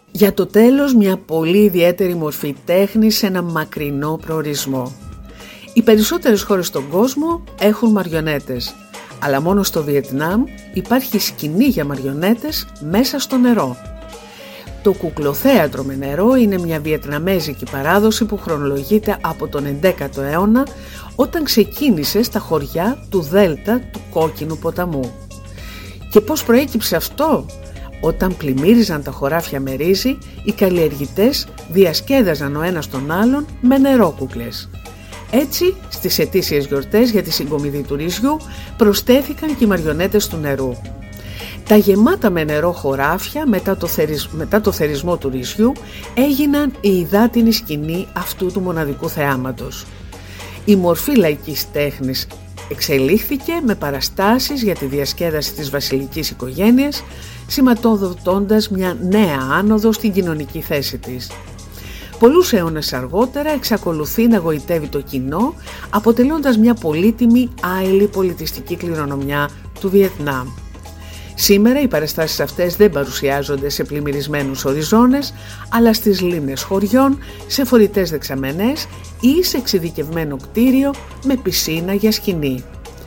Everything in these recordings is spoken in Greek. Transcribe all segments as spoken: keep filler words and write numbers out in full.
Για το τέλος, μια πολύ ιδιαίτερη μορφή τέχνης σε ένα μακρινό προορισμό. Οι περισσότερες χώρες στον κόσμο έχουν μαριονέτες, αλλά μόνο στο Βιετνάμ υπάρχει σκηνή για μαριονέτες μέσα στο νερό. Το κουκλοθέατρο με νερό είναι μια βιετναμέζικη παράδοση που χρονολογείται από τον εντέκατο αιώνα, όταν ξεκίνησε στα χωριά του Δέλτα του Κόκκινου ποταμού. Και πώς προέκυψε αυτό? Όταν πλημμύριζαν τα χωράφια με ρύζι, οι καλλιεργητές διασκέδαζαν ο ένας τον άλλον με νερόκουκλες. Έτσι, στις ετήσιες γιορτές για τη συγκομιδή του ρυζιού προσθέθηκαν και οι μαριονέτες του νερού. Τα γεμάτα με νερό χωράφια μετά το, θερι... μετά το θερισμό του ρυζιού έγιναν η υδάτινη σκηνή αυτού του μοναδικού θεάματος. Η μορφή λαϊκής τέχνης εξελίχθηκε με παραστάσεις για τη διασκέδαση της βασιλικής οικογένειας, σηματοδοτώντας μια νέα άνοδο στην κοινωνική θέση της. Πολλούς αιώνες αργότερα εξακολουθεί να γοητεύει το κοινό, αποτελώντας μια πολύτιμη άειλη πολιτιστική κληρονομιά του Βιετνάμ. Σήμερα οι παραστάσεις αυτές δεν παρουσιάζονται σε πλημμυρισμένους οριζόνες, αλλά στις λίμνες χωριών, σε φορητές δεξαμενές ή σε εξειδικευμένο κτίριο με πισίνα για σκηνή.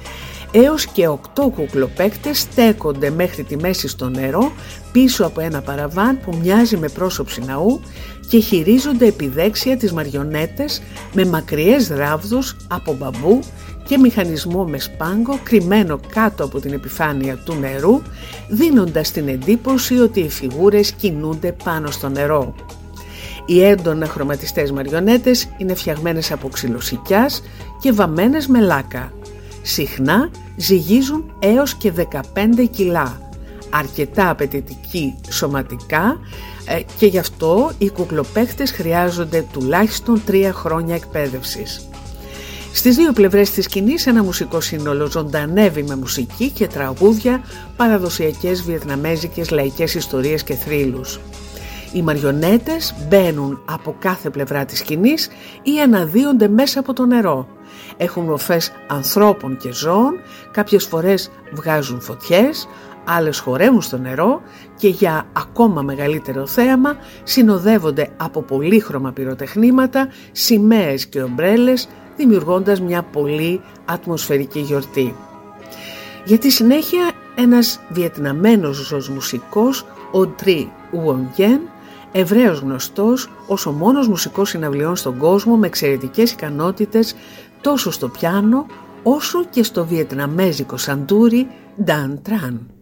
Έως και οκτώ κουκλοπαίκτες στέκονται μέχρι τη μέση στο νερό πίσω από ένα παραβάν που μοιάζει με πρόσωψη ναού και χειρίζονται επιδέξια τις μαριονέτες με μακριές ράβδους από μπαμπού και μηχανισμό με σπάγκο κρυμμένο κάτω από την επιφάνεια του νερού, δίνοντας την εντύπωση ότι οι φιγούρες κινούνται πάνω στο νερό. Οι έντονα χρωματιστές μαριονέτες είναι φτιαγμένες από ξυλοσικιάς και βαμμένες με λάκα. Συχνά ζυγίζουν έως και δεκαπέντε κιλά, αρκετά απαιτητικοί σωματικά, και γι' αυτό οι κουκλοπαίκτες χρειάζονται τουλάχιστον τρία χρόνια εκπαίδευσης. Στις δύο πλευρές της σκηνής ένα μουσικό σύνολο ζωντανεύει με μουσική και τραγούδια, παραδοσιακές βιετναμέζικες λαϊκές ιστορίες και θρύλους. Οι μαριονέτες μπαίνουν από κάθε πλευρά της σκηνής ή αναδύονται μέσα από το νερό. Έχουν μορφές ανθρώπων και ζώων, κάποιες φορές βγάζουν φωτιές, άλλες χορεύουν στο νερό και για ακόμα μεγαλύτερο θέαμα συνοδεύονται από πολύχρωμα πυροτεχνήματα, σημαίες και ομπρέλες, δημιουργώντας μια πολύ ατμοσφαιρική γιορτή. Για τη συνέχεια ένας Βιετναμένος ζώος μουσικός, ο Τρι Ουονγκέν, ευρέως γνωστός ως ο μόνος μουσικός συναυλιών στον κόσμο με εξαιρετικές ικανότητες τόσο στο πιάνο όσο και στο βιετναμέζικο σαντούρι Đan Tran.